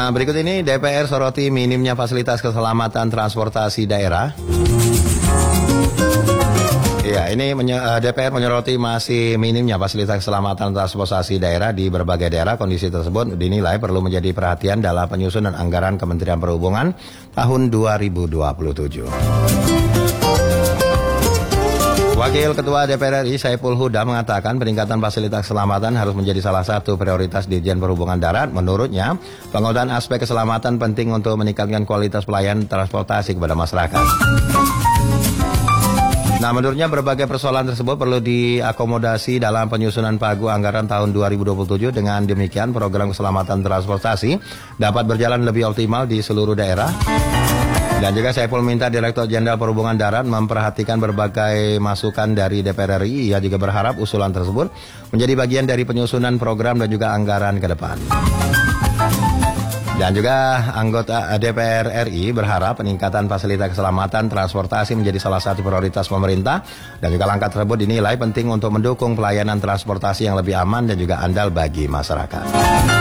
Nah, berikut ini DPR soroti minimnya fasilitas keselamatan transportasi daerah. Ya, ini DPR menyoroti masih minimnya fasilitas keselamatan transportasi daerah di berbagai daerah. Kondisi tersebut dinilai perlu menjadi perhatian dalam penyusunan anggaran Kementerian Perhubungan tahun 2027. Wakil Ketua DPR RI Saiful Huda mengatakan peningkatan fasilitas keselamatan harus menjadi salah satu prioritas Ditjen Perhubungan Darat. Menurutnya, penguatan aspek keselamatan penting untuk meningkatkan kualitas pelayanan transportasi kepada masyarakat. Nah, menurutnya berbagai persoalan tersebut perlu diakomodasi dalam penyusunan pagu anggaran tahun 2027. Dengan demikian, program keselamatan transportasi dapat berjalan lebih optimal di seluruh daerah. Dan juga Saiful minta Direktur Jenderal Perhubungan Darat memperhatikan berbagai masukan dari DPR RI. Ia juga berharap usulan tersebut menjadi bagian dari penyusunan program dan juga anggaran ke depan. Dan juga anggota DPR RI berharap peningkatan fasilitas keselamatan transportasi menjadi salah satu prioritas pemerintah. Dan juga langkah tersebut dinilai penting untuk mendukung pelayanan transportasi yang lebih aman dan juga andal bagi masyarakat.